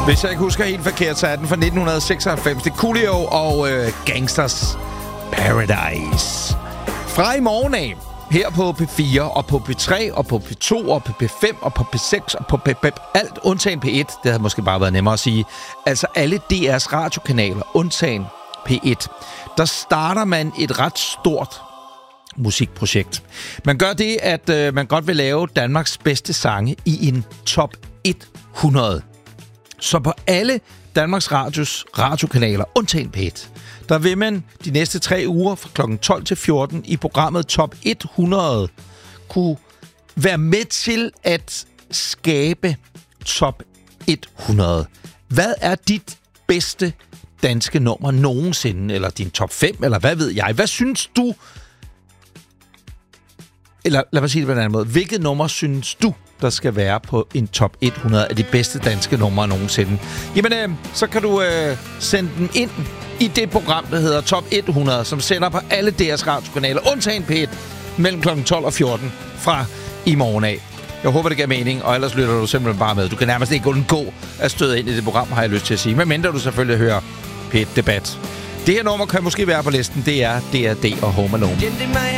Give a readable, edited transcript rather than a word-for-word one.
Hvis jeg ikke husker helt forkert, så er den fra 1996. Det er Coolio og Gangsters Paradise. Fra i morgen af, her på P4 og på P3 og på P2 og på P5 og på P6 og på P5. Alt undtagen P1. Det havde måske bare været nemmere at sige. Altså alle DR's radiokanaler undtagen P1. Der starter man et ret stort musikprojekt. Man gør det, at man godt vil lave Danmarks bedste sange i en top 100. Så på alle Danmarks Radios radiokanaler, undtagen P1, der vil man de næste 3 uger fra kl. 12 til 14 i programmet Top 100 kunne være med til at skabe Top 100. Hvad er dit bedste danske nummer nogensinde? Eller din top 5, eller hvad ved jeg? Hvad synes du? Eller lad mig sige det på en anden måde. Hvilket nummer synes du, der skal være på en top 100 af de bedste danske numre nogensinde? Jamen, så kan du sende den ind i det program, der hedder Top 100, som sender på alle DR's radiokanaler, undtagen P1, mellem kl. 12 og 14 fra i morgen af. Jeg håber, det giver mening, og ellers lytter du simpelthen bare med. Du kan nærmest ikke undgå at støde ind i det program, har jeg lyst til at sige. Men mindre du selvfølgelig hører P1 Debat. Det her nummer kan måske være på listen. Det er DRD og Home Alone.